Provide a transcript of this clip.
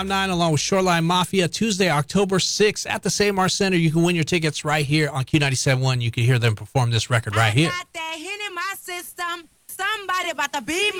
9 along with Shoreline Mafia, Tuesday, October 6th at the St. Mars Center. You can win your tickets right here on Q97.1. You can hear them perform this record right here. I got that hit in my system. Somebody about to be